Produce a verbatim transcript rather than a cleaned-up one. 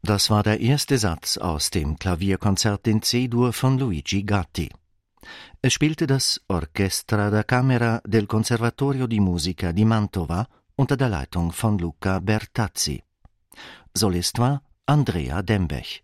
Das war der erste Satz aus dem Klavierkonzert in C-Dur von Luigi Gatti. Es spielte das Orchestra da Camera del Conservatorio di Musica di Mantova unter der Leitung von Luca Bertazzi. Solist war Andrea Dembech.